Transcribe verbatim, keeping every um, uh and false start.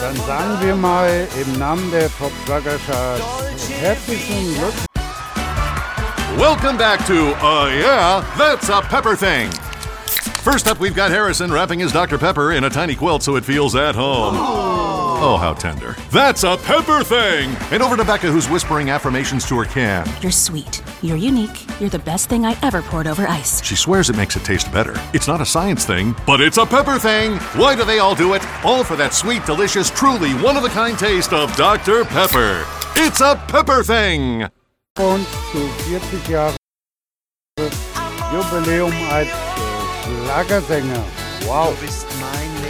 Dann sagen wir mal im Namen der Top-Schlagercharts herzlichen Glückwunsch. Welcome back to Uh Yeah, That's a Pepper Thing. First up, we've got Harrison wrapping his Doctor Pepper in a tiny quilt so it feels at home. Oh, how tender. That's a Pepper Thing! And over to Becca, who's whispering affirmations to her can. You're sweet. You're unique. You're the best thing I ever poured over ice. She swears it makes it taste better. It's not a science thing, but it's a Pepper Thing! Why do they all do it? All for that sweet, delicious, truly one-of-a-kind taste of Doctor Pepper. It's a Pepper Thing! Und zu vierzig Jahre Jubiläum als äh, Schlagersänger. Wow. Du bist mein